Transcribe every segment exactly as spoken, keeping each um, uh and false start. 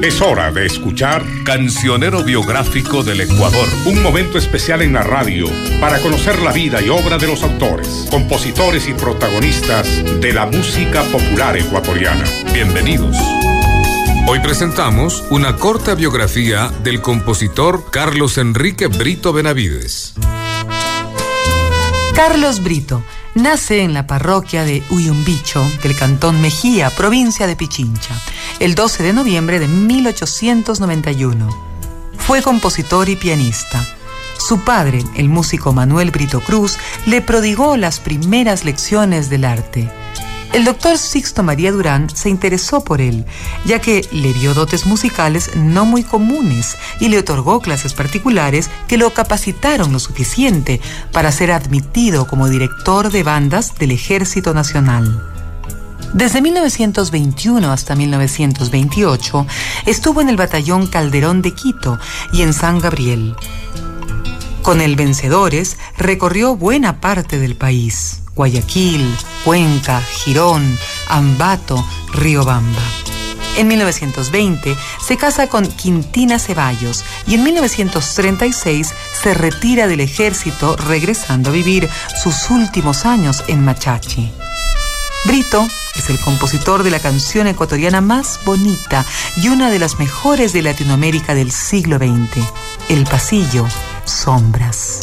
Es hora de escuchar Cancionero Biográfico del Ecuador, un momento especial en la radio para conocer la vida y obra de los autores, compositores y protagonistas de la música popular ecuatoriana. Bienvenidos. Hoy presentamos una corta biografía del compositor Carlos Enrique Brito Benavides. Carlos Brito nace en la parroquia de Uyumbicho, del cantón Mejía, provincia de Pichincha, el doce de noviembre de mil ochocientos noventa y uno. Fue compositor y pianista. Su padre, el músico Manuel Brito Cruz, le prodigó las primeras lecciones del arte. El doctor Sixto María Durán se interesó por él, ya que le vio dotes musicales no muy comunes y le otorgó clases particulares que lo capacitaron lo suficiente para ser admitido como director de bandas del Ejército Nacional. Desde mil novecientos veintiuno hasta mil novecientos veintiocho estuvo en el Batallón Calderón de Quito y en San Gabriel. Con el Vencedores recorrió buena parte del país: Guayaquil, Cuenca, Girón, Ambato, Riobamba. En mil novecientos veinte se casa con Quintina Ceballos y en mil novecientos treinta y seis se retira del ejército, regresando a vivir sus últimos años en Machachi. Brito es el compositor de la canción ecuatoriana más bonita y una de las mejores de Latinoamérica del siglo veinte, El Pasillo, Sombras.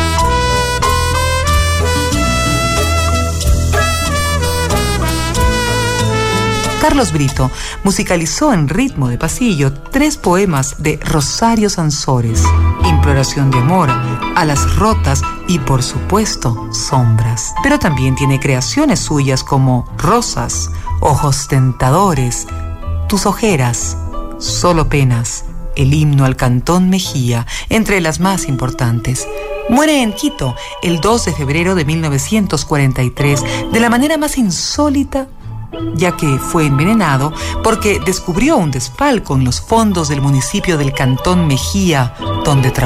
Carlos Brito musicalizó en ritmo de pasillo tres poemas de Rosario Sansores: Imploración de amor, Alas rotas y, por supuesto, Sombras. Pero también tiene creaciones suyas como Rosas, Ojos tentadores, Tus ojeras, Solo penas, el himno al cantón Mejía, entre las más importantes. Muere en Quito el dos de febrero de mil novecientos cuarenta y tres de la manera más insólita, ya que fue envenenado porque descubrió un desfalco en los fondos del municipio del cantón Mejía, donde trabajó.